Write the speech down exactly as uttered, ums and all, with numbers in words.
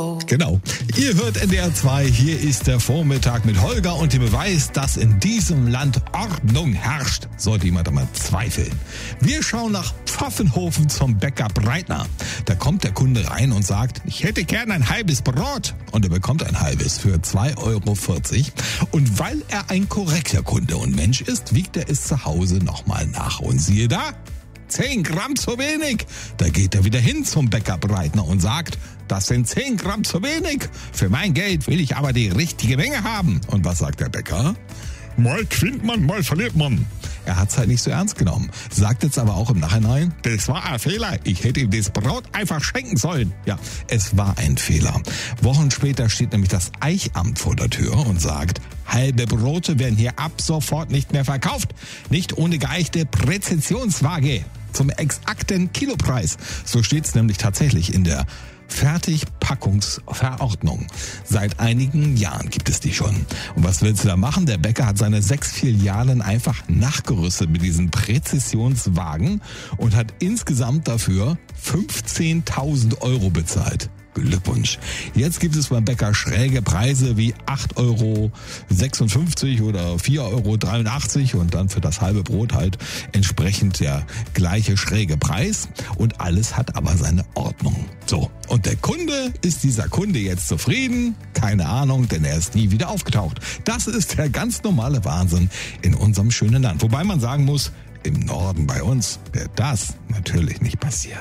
Genau. Ihr hört N D R zwei, hier ist der Vormittag mit Holger und dem Beweis, dass in diesem Land Ordnung herrscht, sollte jemand einmal zweifeln. Wir schauen nach Pfaffenhofen zum Bäcker Breitner. Da kommt der Kunde rein und sagt, ich hätte gern ein halbes Brot. Und er bekommt ein halbes für zwei Euro vierzig. Und weil er ein korrekter Kunde und Mensch ist, wiegt er es zu Hause nochmal nach. Und siehe da, zehn Gramm zu wenig. Da geht er wieder hin zum Bäcker Breitner und sagt, das sind zehn Gramm zu wenig. Für mein Geld will ich aber die richtige Menge haben. Und was sagt der Bäcker? Mal gewinnt man, mal verliert man. Er hat's halt nicht so ernst genommen. Sagt jetzt aber auch im Nachhinein, das war ein Fehler. Ich hätte ihm das Brot einfach schenken sollen. Ja, es war ein Fehler. Wochen später steht nämlich das Eichamt vor der Tür und sagt, halbe Brote werden hier ab sofort nicht mehr verkauft. Nicht ohne geeichte Präzisionswaage zum exakten Kilopreis. So steht's nämlich tatsächlich in der Fertigpackungsverordnung. Seit einigen Jahren gibt es die schon. Und was willst du da machen? Der Bäcker hat seine sechs Filialen einfach nachgerüstet mit diesen Präzisionswagen und hat insgesamt dafür fünfzehntausend Euro bezahlt. Glückwunsch. Jetzt gibt es beim Bäcker schräge Preise wie acht Euro sechsundfünfzig oder vier Euro dreiundachtzig und dann für das halbe Brot halt entsprechend der gleiche schräge Preis und alles hat aber seine Ordnung. So, und der Kunde, ist dieser Kunde jetzt zufrieden? Keine Ahnung, denn er ist nie wieder aufgetaucht. Das ist der ganz normale Wahnsinn in unserem schönen Land. Wobei man sagen muss, im Norden bei uns wäre das natürlich nicht passiert.